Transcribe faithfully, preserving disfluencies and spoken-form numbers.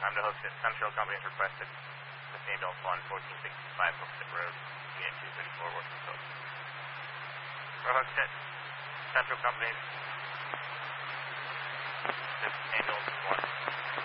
I'm the Hooksett. Central Company's requested sustained off on fourteen sixty-five Hooksett Road, Unit two thirty-four, Working Coast. For Hooksett, Central Company's sustained off one.